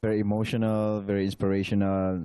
very emotional, very inspirational,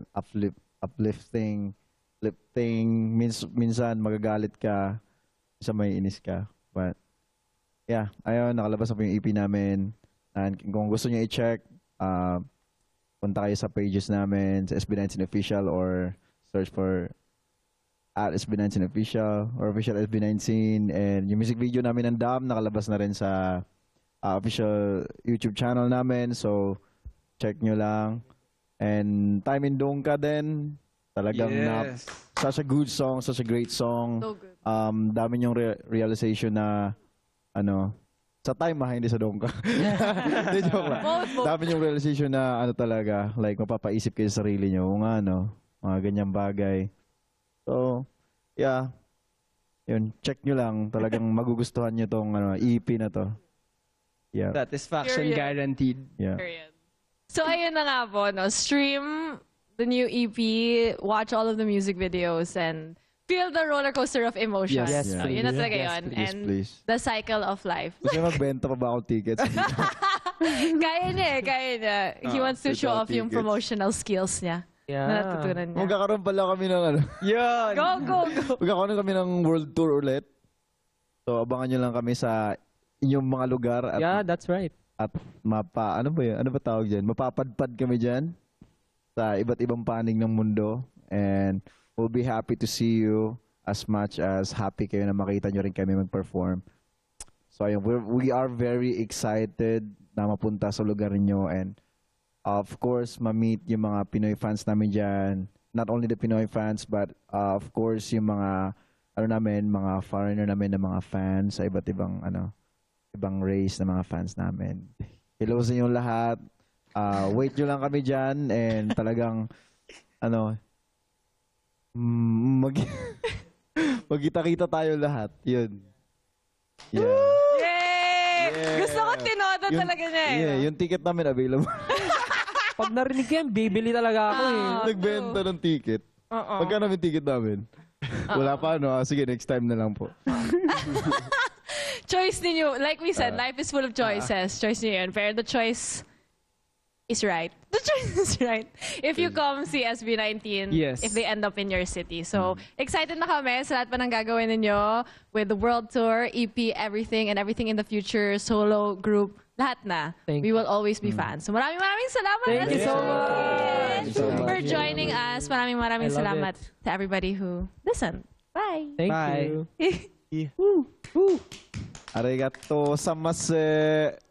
uplifting. Minsan magagalit ka, minsan may inis ka. But yeah, ayun, nakalabas na po yung EP namin. And kung gusto niyo i-check, punta kayo sa pages namin, sa SB19 Official, or search for at SB19 Official or Official SB19. And yung music video namin ng Dam, nakalabas na rin sa official YouTube channel namin. So, check nyo lang. And Time in Dongka din. Talagang such a good song, such a great song. So good. Dami yung realization na, sa time hindi sa Dongka. Hindi, joke lang. Dami yung realization na, talaga, like, mapapaisip kayo sa sarili nyo. Kung mga ganyang bagay. So, yeah. Yun, check nyo lang. Talagang magugustuhan nyo tong EP na to. Yeah. Satisfaction guaranteed. Yeah. Period. So, ayun na nga po, no? Stream the new EP, watch all of the music videos, and feel the roller coaster of emotions. Yes, So, please. yun na talaga Yes, yun. please, And please. the cycle of life. Gusto nyo magbenta pa ba ako tickets? Kaya niya eh, kaya niya. He wants to show total off yung tickets. promotional skills niya. Na natutunan niya. Magkakaroon pala kami ng Yun! Go, go, go! magkakaroon kami ng world tour ulit. So, abangan nyo lang kami sa inyong mga lugar. At, Yeah, that's right. At ano ba yun? Ano ba tawag dyan? Mapapadpad kami dyan sa iba't ibang panig ng mundo. And we'll be happy to see you as much as happy kayo na makita nyo rin kami mag-perform. So, ayun, we are very excited na mapunta sa lugar nyo, and of course, ma-meet yung mga Pinoy fans namin dyan. Not only the Pinoy fans, but of course, yung mga, mga foreigner namin na mga fans sa iba't ibang, ibang race na mga fans namin. Hello sa inyong lahat. Wait nyo lang kami dyan, and talagang, magkita-kita tayo lahat. Yun. Yeah. Yay! Yeah. Gusto ko tinodo talaga niya eh. Yeah, yung ticket namin available. Pag narinig ko yan, bibili talaga ako eh. Nagbenta ng ticket. Magkano yung ticket namin? Wala pa, no? Sige, next time na lang po. Choice ninyo. Like we said, life is full of choices. Choice niyo yun. Pero the choice is right. The choice is right. If you come see SB19, Yes. if they end up in your city. So, excited na kami sa lahat pa ng gagawin ninyo with the world tour, EP, everything, and everything in the future, solo, group, lahat na. Thank We will always be fans. So, maraming salamat. Thank you so much. Thank you so much. For joining us. Maraming I love salamat it. to everybody who listened. Bye. Thank Bye. you. Arigato samase.